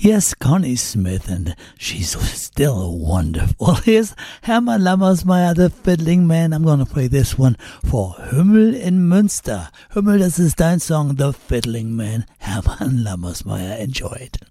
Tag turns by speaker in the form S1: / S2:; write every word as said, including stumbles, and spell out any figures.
S1: Yes, Connie Smith, and she's still wonderful. Here's Hermann Lammersmeyer, the Fiddling Man. I'm going to play this one for Hümmel in Münster. Hümmel, das ist dein Song, The Fiddling Man. Hermann Lammersmeyer, enjoy it.